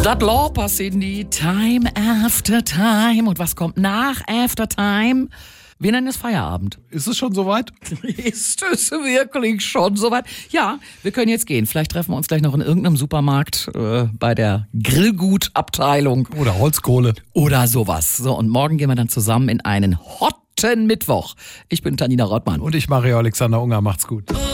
Das Loper sind die Time After Time. Und was kommt nach After Time? Wir nennen es Feierabend. Ist es schon soweit? Ist es wirklich schon soweit? Ja, wir können jetzt gehen. Vielleicht treffen wir uns gleich noch in irgendeinem Supermarkt bei der Grillgutabteilung. Oder Holzkohle. Oder sowas. So, und morgen gehen wir dann zusammen in einen hotten Mittwoch. Ich bin Tanina Rottmann. Und ich, Mario Alexander Unger. Macht's gut.